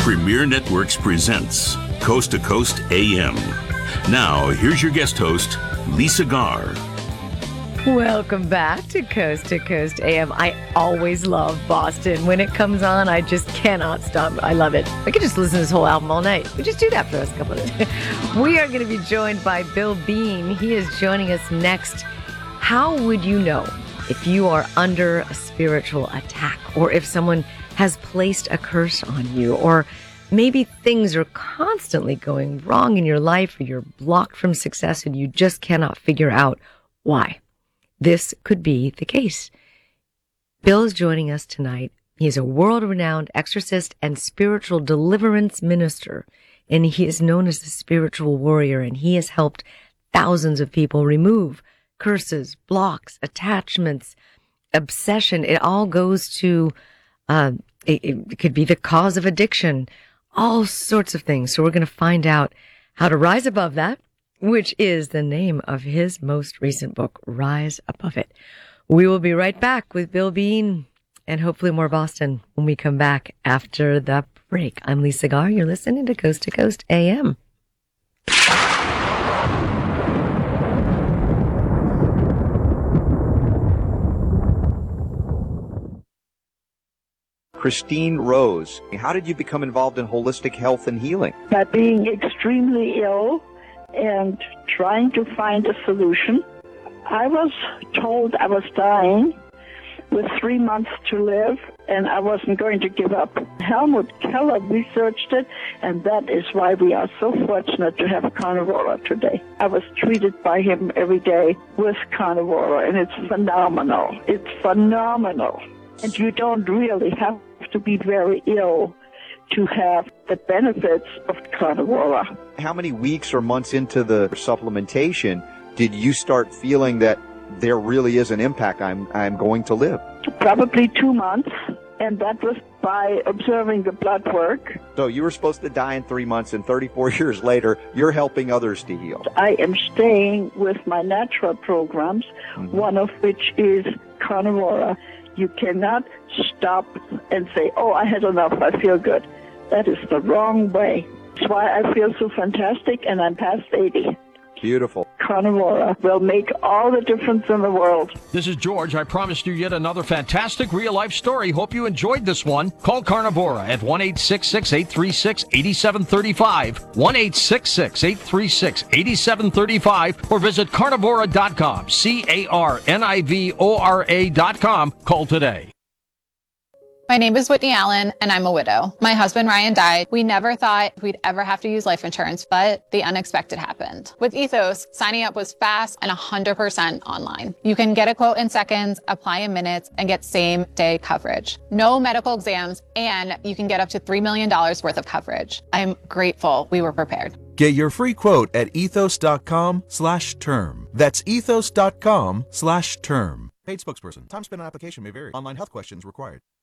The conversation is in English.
Premier Networks presents Coast to Coast AM. Now, here's your guest host, Lisa Garr. Welcome back to Coast AM. I always love Boston. When it comes on, I just cannot stop. I love it. I could just listen to this whole album all night. We just do that for us a couple of days. We are going to be joined by Bill Bean. He is joining us next. How would you know if you are under a spiritual attack, or if someone has placed a curse on you, or maybe things are constantly going wrong in your life, or you're blocked from success and you just cannot figure out why? This could be the case. Bill is joining us tonight. He is a world-renowned exorcist and spiritual deliverance minister, and he is known as the spiritual warrior, and he has helped thousands of people remove curses, blocks, attachments, obsession. It all goes to, it could be the cause of addiction, all sorts of things. So we're going to find out how to rise above that, which is the name of his most recent book, Rise Above It. We will be right back with Bill Bean and hopefully more Boston when we come back after the break. I'm Lisa Garr. You're listening to Coast AM. Christine Rose, how did you become involved in holistic health and healing? By being extremely ill and trying to find a solution. I was told I was dying with 3 months to live, and I wasn't going to give up. Helmut Keller researched it, and that is why we are so fortunate to have Carnivora today. I was treated by him every day with Carnivora, and it's phenomenal. It's phenomenal. And you don't really have to be very ill to have the benefits of Carnivora. How many weeks or months into the supplementation did you start feeling that there really is an impact? I'm going to live? Probably 2 months, and that was by observing the blood work. So you were supposed to die in 3 months, and 34 years later, you're helping others to heal. I am staying with my natural programs, one of which is Carnivora. You cannot stop and say, oh, I had enough, I feel good. That is the wrong way. That's why I feel so fantastic, and I'm past 80. Beautiful. Carnivora will make all the difference in the world. This is George. I promised you yet another fantastic real-life story. Hope you enjoyed this one. Call Carnivora at 1-866-836-8735, 1-866-836-8735, or visit carnivora.com, carnivora.com. Call today. My name is Whitney Allen, and I'm a widow. My husband, Ryan, died. We never thought we'd ever have to use life insurance, but the unexpected happened. With Ethos, signing up was fast and 100% online. You can get a quote in seconds, apply in minutes, and get same-day coverage. No medical exams, and you can get up to $3 million worth of coverage. I'm grateful we were prepared. Get your free quote at ethos.com/term. That's ethos.com/term. Paid spokesperson. Time spent on application may vary. Online health questions required.